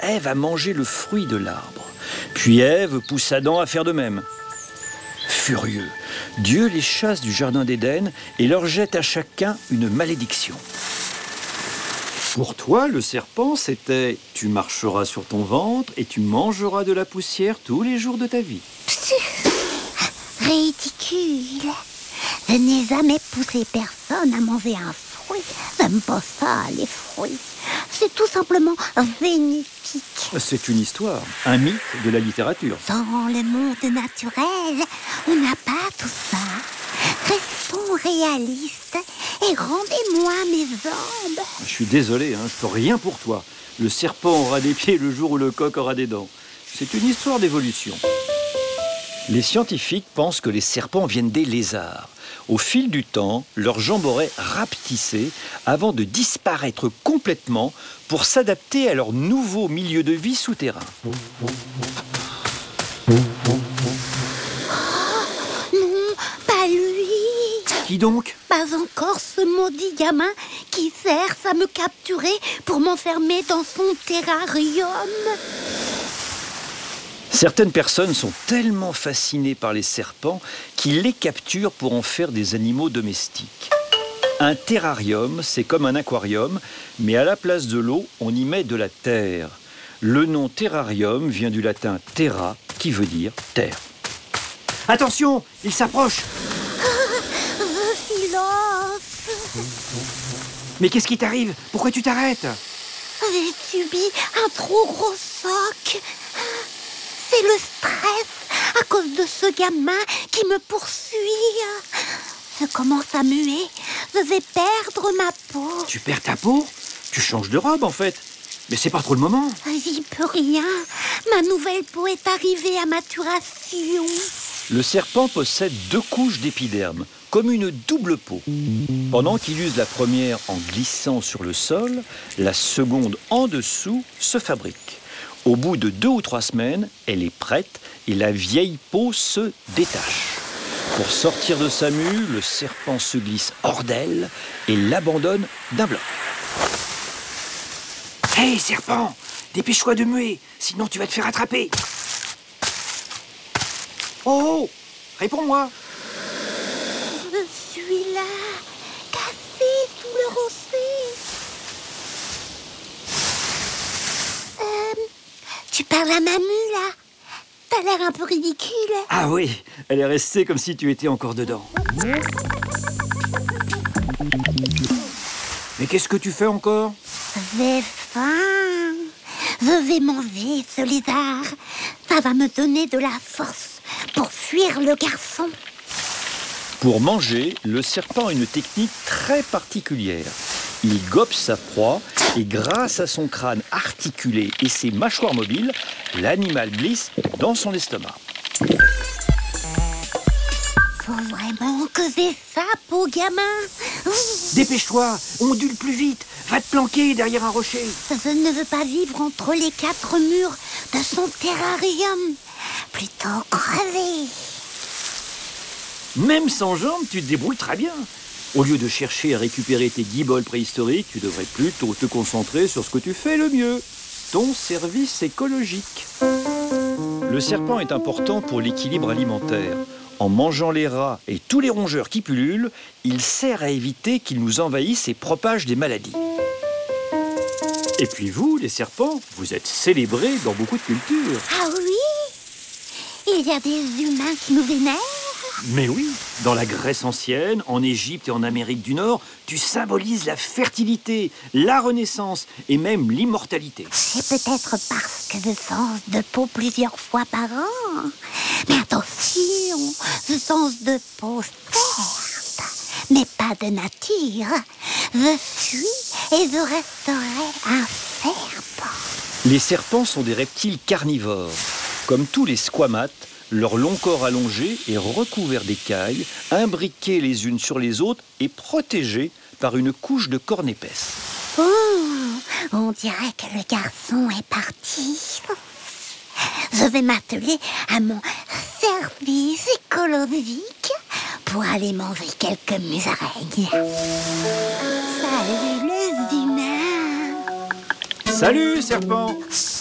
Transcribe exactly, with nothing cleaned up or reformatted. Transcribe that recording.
Ève a mangé le fruit de l'arbre. Puis Ève pousse Adam à faire de même. Furieux, Dieu les chasse du jardin d'Éden et leur jette à chacun une malédiction. Pour toi, le serpent, c'était « tu marcheras sur ton ventre et tu mangeras de la poussière tous les jours de ta vie ». Ridicule. Je n'ai jamais poussé personne à manger un fruit. J'aime pas ça, les fruits. C'est tout simplement bénéfique. C'est une histoire, un mythe de la littérature. Dans le monde naturel, on n'a pas tout ça. Restons réalistes et rendez-moi mes jambes. Je suis désolé, hein, je peux rien pour toi. Le serpent aura des pieds le jour où le coq aura des dents. C'est une histoire d'évolution. Les scientifiques pensent que les serpents viennent des lézards. Au fil du temps, leurs jambes auraient rapetissé avant de disparaître complètement pour s'adapter à leur nouveau milieu de vie souterrain. Oh, non, pas lui. Qui donc ? Pas encore ce maudit gamin qui cherche à me capturer pour m'enfermer dans son terrarium. Certaines personnes sont tellement fascinées par les serpents qu'ils les capturent pour en faire des animaux domestiques. Un terrarium, c'est comme un aquarium, mais à la place de l'eau, on y met de la terre. Le nom terrarium vient du latin terra, qui veut dire terre. Attention, il s'approche. Le silence. Mais qu'est-ce qui t'arrive ? Pourquoi tu t'arrêtes ? J'ai subi un trop gros choc. C'est le stress à cause de ce gamin qui me poursuit. Je commence à muer. Je vais perdre ma peau. Tu perds ta peau ? Tu changes de robe en fait. Mais c'est pas trop le moment. J'y peux rien. Ma nouvelle peau est arrivée à maturation. Le serpent possède deux couches d'épiderme, comme une double peau. Pendant qu'il use la première en glissant sur le sol, la seconde en dessous se fabrique. Au bout de deux ou trois semaines, elle est prête et la vieille peau se détache. Pour sortir de sa mue, le serpent se glisse hors d'elle et l'abandonne d'un bloc. Hé, hey, serpent, dépêche-toi de muer, sinon tu vas te faire attraper. Oh, oh, réponds-moi. Je suis là, cassé sous le rocher. Euh, tu parles à ma mue, là ? T'as l'air un peu ridicule. Ah oui, elle est restée comme si tu étais encore dedans. Mais qu'est-ce que tu fais encore ? J'ai faim. Je vais manger ce lézard. Ça va me donner de la force pour fuir le garçon. Pour manger, le serpent a une technique très particulière. Il gobe sa proie et grâce à son crâne articulé et ses mâchoires mobiles, l'animal glisse dans son estomac. Faut vraiment que j'échappe au gamin. Dépêche-toi, ondule plus vite, va te planquer derrière un rocher. Je ne veux pas vivre entre les quatre murs de son terrarium. Plutôt crever. Même sans jambes, tu te débrouilles très bien. Au lieu de chercher à récupérer tes guiboles préhistoriques, tu devrais plutôt te concentrer sur ce que tu fais le mieux, ton service écologique. Le serpent est important pour l'équilibre alimentaire. En mangeant les rats et tous les rongeurs qui pullulent, il sert à éviter qu'ils nous envahissent et propagent des maladies. Et puis vous, les serpents, vous êtes célébrés dans beaucoup de cultures. Ah oui ? Il y a des humains qui nous vénèrent ? Mais oui, dans la Grèce ancienne, en Égypte et en Amérique du Nord, tu symbolises la fertilité, la renaissance et même l'immortalité. C'est peut-être parce que je change de peau plusieurs fois par an. Mais attention, je change de peau certes, mais pas de nature. Je suis et je resterai un serpent. Les serpents sont des reptiles carnivores. Comme tous les squamates, leur long corps allongé est recouvert d'écailles, imbriqués les unes sur les autres et protégés par une couche de corne épaisse. Oh, on dirait que le garçon est parti. Je vais m'atteler à mon service écologique pour aller manger quelques musaraignes. Salut les humains. Salut, serpent!